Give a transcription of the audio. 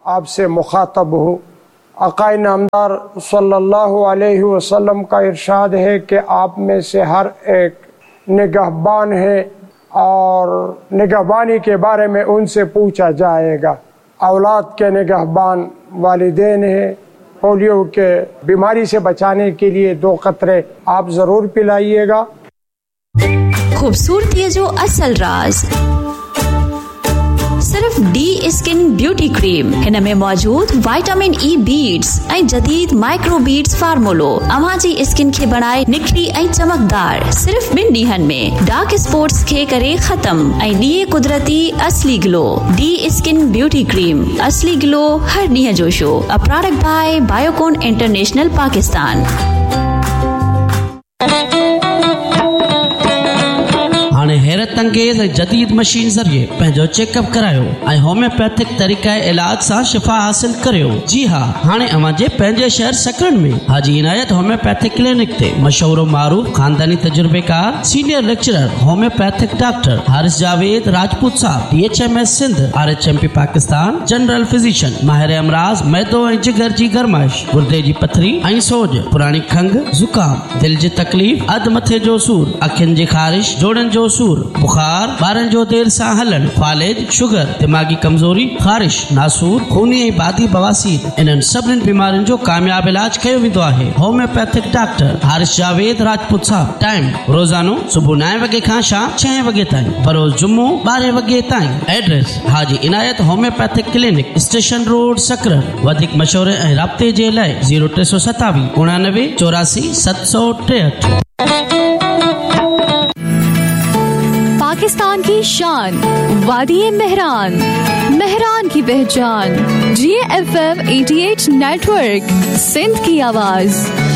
आपसे मुखातब हूँ। आक़ाए नामदार सल्लल्लाहु अलैहि वसल्लम का इरशाद है कि आप में से हर एक निगहबान है और निगहबानी के बारे में उनसे पूछा जाएगा। औलाद के निगहबान वालिदैन है। पोलियो के बीमारी से बचाने के लिए 2 कतरे आप ज़रूर पिलाइएगा। खूबसूरती जो असल राज सिर्फ डी स्किन ब्यूटी क्रीम हिन में मौजूद विटामिन ई बीड्स ऐं जदीद माइक्रो बीड्स फार्मूलो अव्हां जी स्किन खे बनाए निखरी ऐं चमकदार सिर्फ 2 ॾींहनि में डार्क स्पॉट्स खे करे खत्म ऐं ॾिए कुदरती असली glow. D skin beauty cream असली ग्लो हर ॾींहं जो show. A product bye Biocon international Pakistan. हाणे हैरत अंगेज़ जदीद मशीन ज़रिए पंहिंजो चेकअप करायो ऐं होम्योपैथिक तरीक़े इलाज सां शिफ़ा हासिल करियो। जी हाँ, हाणे अव्हां जे पंहिंजे शहर सकरन में हाजी इनायत होम्योपैथिक क्लिनिक ते मशहूर मारूफ खानदानी तजुर्बेकार senior lecturer homeopathic doctor Haris Javed Rajput साहब DHMS Sindh RHMP Pakistan general physician माहिर अमराज मैदो ऐं जिगर जी गरमाइश गुर्दे जी पथरी ऐं सोज पुरानी खंघ ज़ुकाम दिल जी तकलीफ़ अध मथे जो सूर अखियुनि जी ख़ारिश जोड़नि जो सूर बुखार ॿारनि जो देर सां हलण फालिज शुगर दिमागी कमजोरी ख़ारिश नासूर खूनी ऐं बादी बवासीर इन्हनि सभिनी बीमारियुनि जो कामयाब इलाज कयो वेंदो आहे। होम्योपैथिक डॉक्टर हारिस जावेद राजपूत साहब। टाइम रोज़ानो सुबुह 9 वगे खां शाम 6 वगे ताईं, बरोज़ जुम्मो 12 वगे ताईं। एड्रेस हाजी इनायत होम्योपैथिक क्लिनिक स्टेशन रोड सकरन। वधीक मशवरे ऐं राब्ते जे लाइ 0327 89 84 763। पाकिस्तान की शान वादी मेहरान, मेहरान की पहचान GFM 88 नेटवर्क, सिंध की आवाज।